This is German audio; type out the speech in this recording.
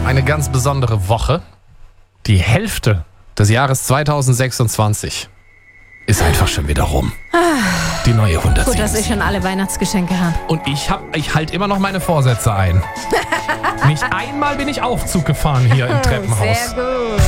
eine ganz besondere Woche. Die Hälfte des Jahres 2026 ist einfach schon wieder rum. Die neue 107. Gut, dass ich schon alle Weihnachtsgeschenke habe. Und ich halte immer noch meine Vorsätze ein. Nicht einmal bin ich Aufzug gefahren hier im Treppenhaus. Sehr gut.